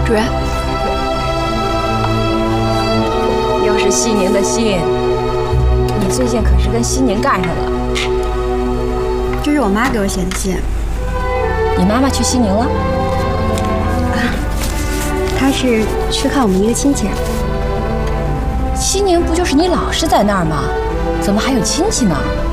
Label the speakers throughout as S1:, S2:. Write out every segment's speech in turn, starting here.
S1: 主任，又是西宁的信，你最近可是跟西宁干上了。
S2: 这是我妈给我写的信。
S1: 你妈妈去西宁了？
S2: 她是去看我们一个亲戚。
S1: 西宁不就是你老师在那儿吗？怎么还有亲戚呢？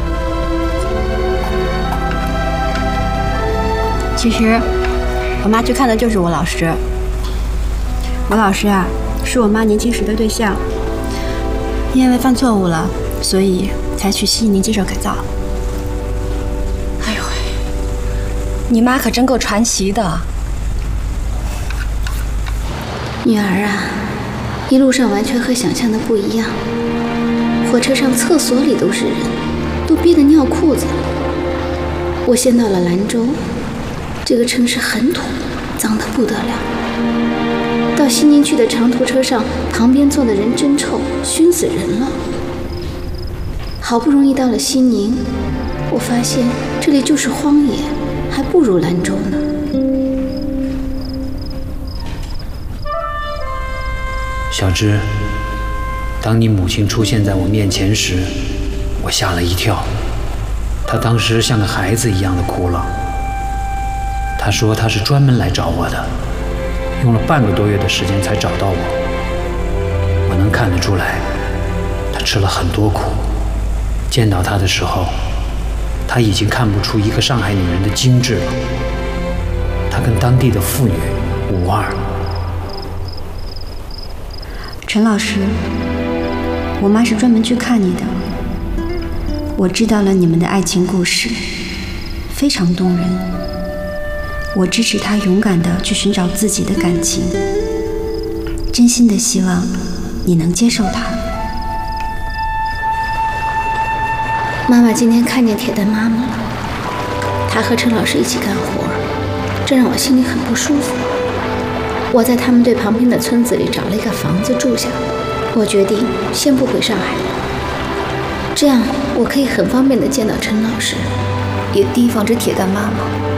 S2: 其实，我妈去看的就是我老师。我老师啊，是我妈年轻时的对象，因为犯错误了，所以才去西宁接受改造。
S1: 哎呦喂，你妈可真够传奇的。
S3: 女儿啊，一路上完全和想象的不一样。火车上厕所里都是人，都憋得尿裤子了。我先到了兰州，这个城市很土，脏得不得了。到西宁去的长途车上，旁边坐的人真臭，熏死人了。好不容易到了西宁，我发现这里就是荒野，还不如兰州呢。
S4: 小芝，当你母亲出现在我面前时，我吓了一跳。她当时像个孩子一样的哭了。她说她是专门来找我的，用了半个多月的时间才找到我。我能看得出来，她吃了很多苦。见到她的时候，她已经看不出一个上海女人的精致了。她跟当地的妇女无二。
S2: 陈老师，我妈是专门去看你的。我知道了你们的爱情故事，非常动人。我支持她勇敢地去寻找自己的感情，真心的希望你能接受她。
S3: 妈妈今天看见铁蛋妈妈了，她和陈老师一起干活，这让我心里很不舒服。我在他们队旁边的村子里找了一个房子住下，我决定先不回上海，这样我可以很方便地见到陈老师，
S1: 也提防着铁蛋妈妈。